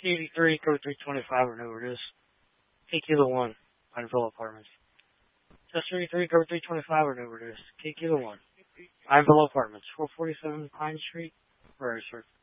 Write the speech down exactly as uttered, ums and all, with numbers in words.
eighty-three, code three twenty-five, or whatever it is. K Kilo one, Pineville Apartments. Just eighty-three, code three twenty-five, or whatever it is. K Kilo one, Pineville Apartments, four forty-seven Pine Street, Prairie, sir.